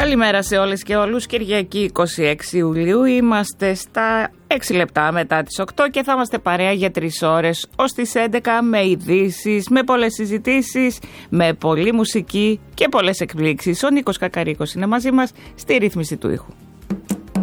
Καλημέρα σε όλες και όλους. Κυριακή 26 Ιουλίου. Είμαστε στα 6 λεπτά μετά τις 8 και θα είμαστε παρέα για 3 ώρες ως τις 11 με ειδήσεις, με πολλές συζητήσεις, με πολλή μουσική και πολλές εκπλήξεις. Ο Νίκος Κακαρίκος είναι μαζί μας στη ρύθμιση του ήχου.